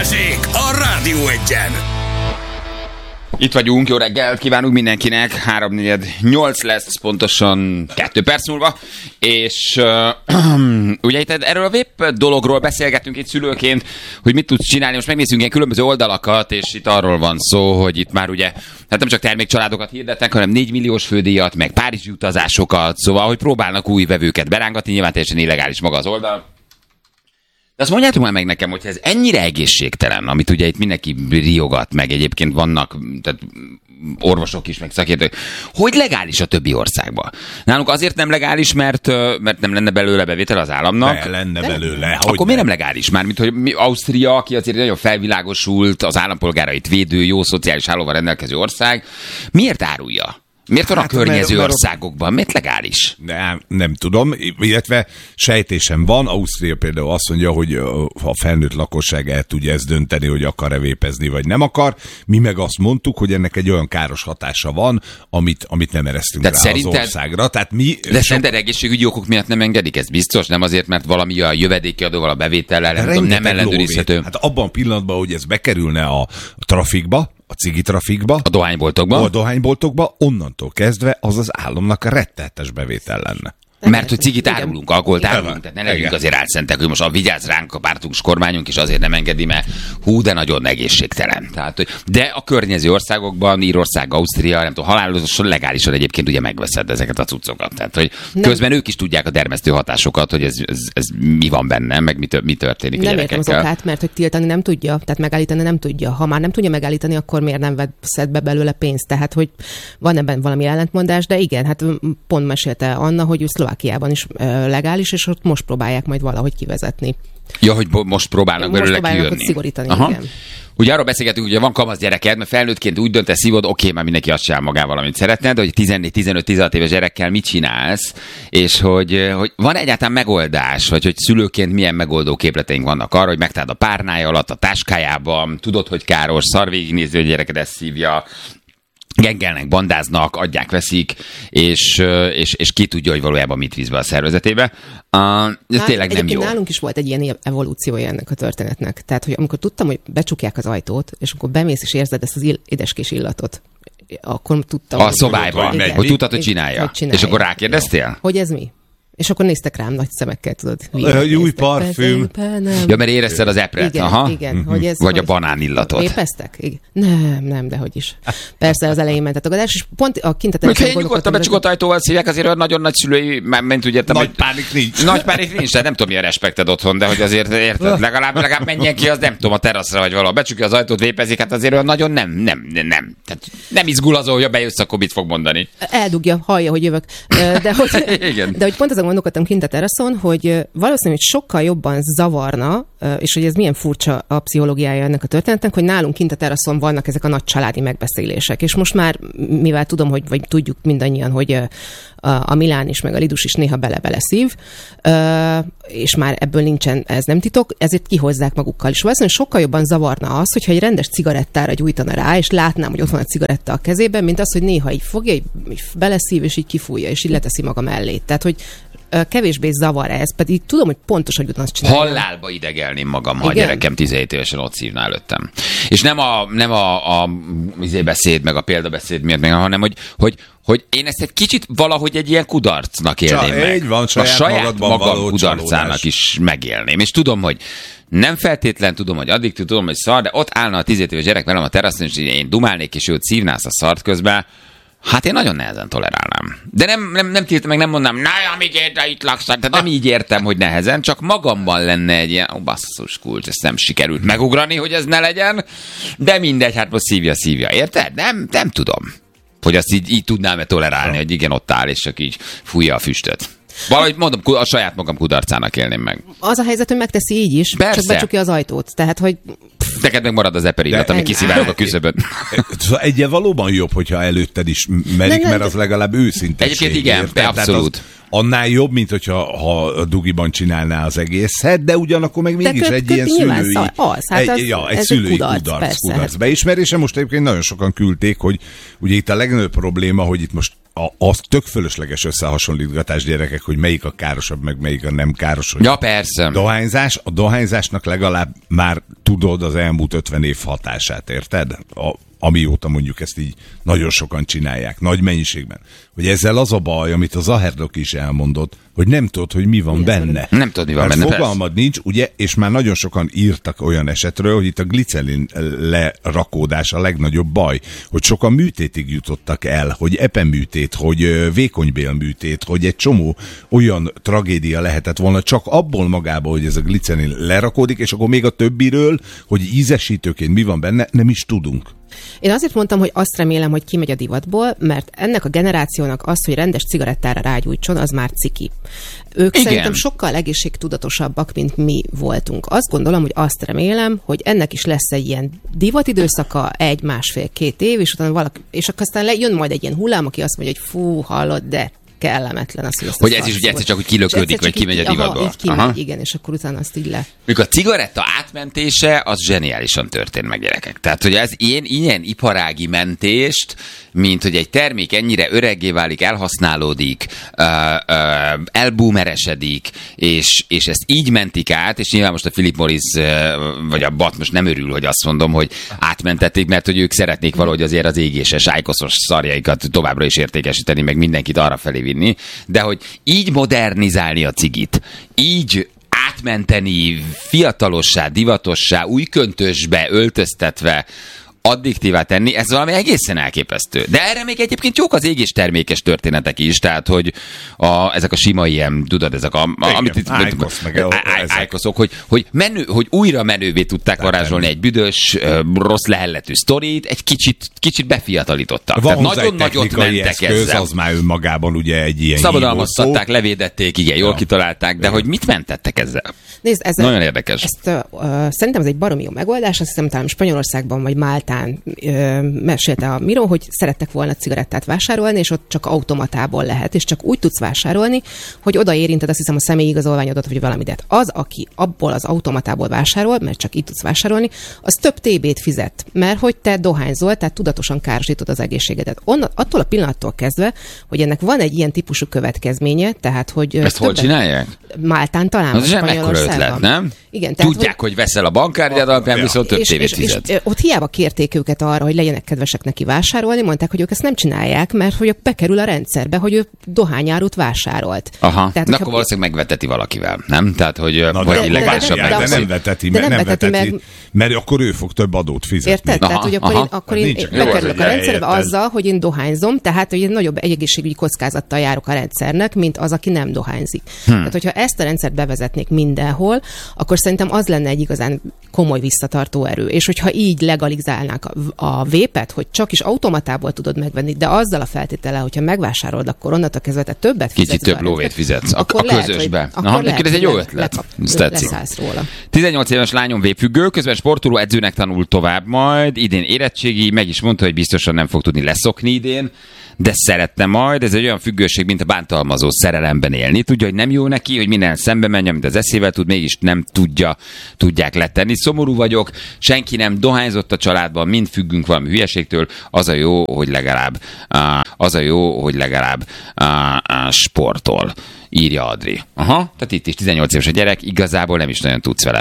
Balázsék a Rádió Egyen. Itt vagyunk, jó reggelt kívánunk mindenkinek, 3:48 lesz pontosan 2 perc múlva, és ugye itt erről a VIP dologról beszélgetünk itt szülőként, hogy mit tudsz csinálni, most megnézzünk ilyen különböző oldalakat, és itt arról van szó, hogy itt már ugye, hát nem csak termékcsaládokat hirdetnek, hanem 4 milliós fődíjat, meg párizsi utazásokat, szóval, hogy próbálnak új vevőket berángatni, nyilván teljesen illegális maga az oldal. De azt mondjátok már meg nekem, hogy ez ennyire egészségtelen, amit ugye itt mindenki riogat, meg egyébként vannak tehát orvosok is, meg szakértők, hogy legális a többi országban. Nálunk azért nem legális, mert nem lenne belőle bevétel az államnak. De lenne belőle. Akkor miért nem legális? Mármint, hogy Ausztria, aki azért nagyon felvilágosult, az állampolgárait védő, jó szociális hálóval rendelkező ország, miért árulja? Miért van a környező országokban? Miért legális? Nem tudom, illetve sejtésem van. Ausztria például azt mondja, hogy a felnőtt lakosság el tudja ezt dönteni, hogy akar-e vépezni, vagy nem akar. Mi meg azt mondtuk, hogy ennek egy olyan káros hatása van, amit nem eresztünk rá az országra. Tehát mi de szerinted egészségügyi okok miatt nem engedik? Ez biztos? Nem azért, mert valami a jövedéki adóval, a bevétellel, nem ellenőrizhető? Hát abban a pillanatban, hogy ez bekerülne a trafikba, a cigi trafikba, a dohányboltokba, onnantól kezdve az az államnak a rettenetes bevétel lenne. Mert hogy cigit árulunk, alkoholt árulunk, tehát ne legyünk azért álszentek, hogy most a vigyázz ránk a pártunk, kormányunk, és azért nem engedi, mert de nagyon egészségtelen. Tehát, hogy de a környező országokban, Írország, Ausztria, nem tudom, halálosan legálisan egyébként ugye megveszed ezeket a cuccokat. Tehát, hogy közben ők is tudják a dermesztő hatásokat, hogy ez mi van benne, meg mi történik nem a gyerekekkel. Nem értem az okát, mert hogy tiltani nem tudja, tehát megállítani nem tudja. Ha már nem tudja megállítani, akkor miért nem veszed be belőle pénzt? Tehát, hogy van ebben valami ellentmondás, de igen, hát pont mesélte Anna, hogy Szlovákiában is legális, és ott most próbálják majd valahogy kivezetni. Ja, hogy most próbálnak belőle kijönni. Szigorítani, igen. Ugye arról beszélgetünk, hogy van kamasz gyereked, mert felnőttként úgy döntesz, szívod, oké, már mindenki azt csinál magával, amit szeretne, de hogy 14-15-16 éves gyerekkel mit csinálsz, és hogy van egyáltalán megoldás, vagy hogy szülőként milyen megoldó képleteink vannak arra, hogy megtaláld a párnája alatt, a táskájában, tudod, hogy káros, szar végignézni, hogy a gyereked ezt szívja, gengelnek, bandáznak, adják, veszik, és ki tudja, hogy valójában mit visz be a szervezetébe. Ez tényleg nem jó. Nálunk is volt egy ilyen evolúciója ennek a történetnek. Tehát, hogy amikor tudtam, hogy becsukják az ajtót, és akkor bemész és érzed ezt az édeskés illatot, akkor tudtam. A szobályban, hogy tudtad, hogy csinálja. És akkor rákérdeztél? Hogy ez mi? És akkor néztek rám nagy szemekkel, tudod. Új parfüm. Ja, mert érezted az epret. Igen, aha. Igen. Hogy ez, vagy a banán illatot. Vépeztek? Nem, dehogy is. Persze az elején ment a tagadás, és pont a kinteteres... Hogyha nyugodtan becsukott ajtóval szívják, azért olyan nagyon nagy szülői, ment úgy értem, nagy pánik nincs. Nagy pánik nincs, tehát nem tudom, milyen respekted otthon, de hogy azért érted, legalább menjen ki, az nem tudom, a teraszra vagy valahol. Becsukja az ajtót, vépezik, hát azért olyan nagyon nem. Tehát nem izgul azon, hogy bejössz, akkor mit fog mondani. Eldugja, hallja, hogy jövök. De hogy pont azon gondolkodtam kint a teraszon, hogy valószínűleg hogy sokkal jobban zavarna, és hogy ez milyen furcsa a pszichológiája ennek a történetnek, hogy nálunk kint a teraszon vannak ezek a nagy családi megbeszélések. És most már, mivel tudom, vagy tudjuk mindannyian, hogy a Milán is, meg a Lidus is néha bele-bele szív, és már ebből nincsen, ez nem titok, ezért kihozzák magukkal. És valószínűleg sokkal jobban zavarna az, hogyha egy rendes cigarettára gyújtana rá, és látnám, hogy ott van a cigaretta a kezében, mint az, hogy néha így fogja, így beleszív, és így kifújja, és így leteszi maga mellé. Tehát, hogy kevésvé zavar ez, pedig tudom, hogy pontosan ugyanazt csinálja. Halálba idegelném magam, ha a gyerekem 17 évesen ott szívná előttem. És nem a beszéd, meg a példabeszéd miatt, hanem hogy én ezt egy kicsit valahogy egy ilyen kudarcnak élném meg. Van, a saját magam kudarcának is megélném. És tudom, hogy nem feltétlen tudom, hogy addig tudom, hogy szar, de ott állna a 17 éves gyerek velem a teraszon, és én dumálnék, és őt szívnász a szart közben. Hát én nagyon nehezen tolerálnám. De nem tiltom, meg nem mondnám, amíg érte itt laksz, tehát nem így értem, hogy nehezen, csak magamban lenne egy ilyen, basszus kulcs, ezt nem sikerült megugrani, hogy ez ne legyen, de mindegy, hát most szívja, érted? Nem tudom, hogy azt így tudnám-e tolerálni, hogy igen, ott áll, és csak így fújja a füstöt. Valahogy mondom, a saját magam kudarcának élném meg. Az a helyzet, hogy megteszi így is, persze. Csak becsukja az ajtót. Tehát, hogy... Neked meg marad az eperillat, ami kiszivárog a küszöbön. Egyen valóban jobb, hogyha előtted is merik, mert az legalább őszinteség. Egyébként igen, abszolút. Annál jobb, mint hogyha a dugiban csinálná az egészet, de ugyanakkor meg mégis egy ilyen szülői... egy szülői kudarc beismerése. Most egyébként nagyon sokan küldték, hogy ugye itt a legnagyobb probléma, hogy itt most az tök fölösleges összehasonlítgatás, gyerekek, hogy melyik a károsabb, meg melyik a nem káros. Ja, persze. A dohányzásnak legalább már tudod az elmúlt 50 év hatását, érted? Amióta mondjuk ezt így nagyon sokan csinálják, nagy mennyiségben. Hogy ezzel az a baj, amit az Zaherdok is elmondott, hogy nem tudod, hogy mi van benne. Nem tudod, mi van benne, fogalmad nincs, ugye, és már nagyon sokan írtak olyan esetről, hogy itt a glicerin lerakódás a legnagyobb baj, hogy sokan műtétig jutottak el, hogy epeműtét, hogy vékonybélműtét, hogy egy csomó olyan tragédia lehetett volna csak abból magából, hogy ez a glicerin lerakódik, és akkor még a többiről, hogy ízesítőként mi van benne, nem is tudunk. Én azért mondtam, hogy azt remélem, hogy kimegy a divatból, mert ennek a generációnak az, hogy rendes cigarettára rágyújtson, az már ciki. Ők szerintem sokkal egészségtudatosabbak, mint mi voltunk. Azt gondolom, hogy azt remélem, hogy ennek is lesz egy ilyen divatidőszaka, 1, 1,5-2 év, és utána és akkor aztán jön majd egy ilyen hullám, aki azt mondja, hogy fú, hallod, de kellemetlen az, hogy ez is ugye egyszer csak, hogy kilöködik, vagy kimegy a divatból. Így kimegy, igen, és akkor utána azt így le. Mikor a cigaretta átmentése, az zseniálisan történt meg, gyerekek. Tehát, hogy ez ilyen iparági mentést, mint hogy egy termék ennyire öreggé válik, elhasználódik, elboomeresedik, és ezt így mentik át, és nyilván most a Philip Morris, vagy a BAT most nem örül, hogy azt mondom, hogy átmentették, mert hogy ők szeretnék valahogy azért az égéses, ájkoszos szarjaikat továbbra is értékesíteni, meg mindenkit arra felé vinni, de hogy így modernizálni a cigit, így átmenteni fiatalossá, divatossá, új köntösbe öltöztetve, addiktívá tenni, ez valami egészen elképesztő. De erre még egyébként jók az égés termékes történetek is, tehát, hogy ezek a sima ilyen, tudod, ezek amit itt ájkoszok, hogy újra menővé tudták varázsolni egy büdös, rossz lehelletű sztorit, egy kicsit befiatalítottak. Van tehát nagyon nagyot mentek ezzel. Az már önmagában ugye egy ilyen szabadalmaztatták, levédették, igen, jól kitalálták, de hogy mit mentettek ezzel? Nézd, nagyon érdekes. Szerintem ez egy baromi jó megoldás, azt hiszem talán Spanyolországban vagy Máltán mesélte a Miró, hogy szerettek volna cigarettát vásárolni, és ott csak automatából lehet, és csak úgy tudsz vásárolni, hogy oda érinted, azt hiszem, a személyigazolványodat, vagy valami. De az, aki abból az automatából vásárol, mert csak így tudsz vásárolni, az több TB-t fizet, mert hogy te dohányzol, tehát tudatosan károsítod az egészségedet. Attól a pillanattól kezdve, hogy ennek van egy ilyen típusú következménye, tehát hogy... Ezt hol csinálják? Máltán talán. Az sem mekkora ötlet, nem? Igen, tehát, tudják, hogy veszel a bankkártyád alapján, viszont több tévét fizetsz. És ott hiába kérték őket arra, hogy legyenek kedvesek neki vásárolni, mondták, hogy ők ezt nem csinálják, mert hogy bekerül a rendszerbe, hogy ő dohányárut vásárolt. Aha, tehát, akkor valószínűleg megveteti valakivel, nem? Tehát, hogy vagy illegálisabb meg. De nem veteti meg, mert akkor ő fog több adót fizetni. Érted? Tehát, hogy akkor én bekerülök a rendszerbe azzal, hogy én dohányzom, tehát, hogy én nagyobb egészségügyi kockázattal járok a rendszernek, mint az, aki nem dohányzik. Tehát, hogyha ezt a rendszert bevezetnék mindenhol, akkor szerintem az lenne egy igazán komoly visszatartó erő. És hogyha így legalizálnák a vépet, hogy csak is automatából tudod megvenni, de azzal a feltétellel, hogyha megvásárolod, akkor onnantól kezdve te többet fizetsz. Kicsit több lóvét fizetsz a közösbe. Ez egy jó ötlet. Leszállsz róla. 18 éves lányom vépfüggő, közben sportoló edzőnek tanul tovább majd, idén érettségi, meg is mondta, hogy biztosan nem fog tudni leszokni idén, de szeretne majd, ez egy olyan függőség, mint a bántalmazó szerelemben élni. Tudja, hogy nem jó neki, hogy minden szembe menjen, mint az eszével tud, mégis nem tudják letenni. Szomorú vagyok, senki nem dohányzott a családban, mind függünk valami hülyeségtől, az a jó, hogy legalább sportol, írja Adri. Aha, tehát itt is 18 éves a gyerek, igazából nem is nagyon tudsz vele